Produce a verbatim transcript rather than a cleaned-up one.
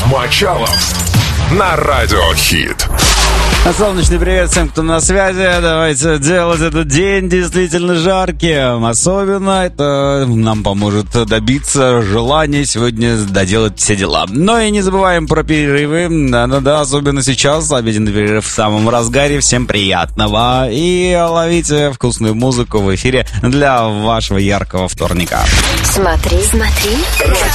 Мочалов на Радиохит. Солнечный привет всем, кто на связи. Давайте делать этот день действительно жарким. Особенно это нам поможет добиться желания сегодня доделать все дела. Но и не забываем про перерывы. Да-да-да, особенно сейчас. Обеденный перерыв в самом разгаре. Всем приятного. И ловите вкусную музыку в эфире для вашего яркого вторника. Смотри, смотри.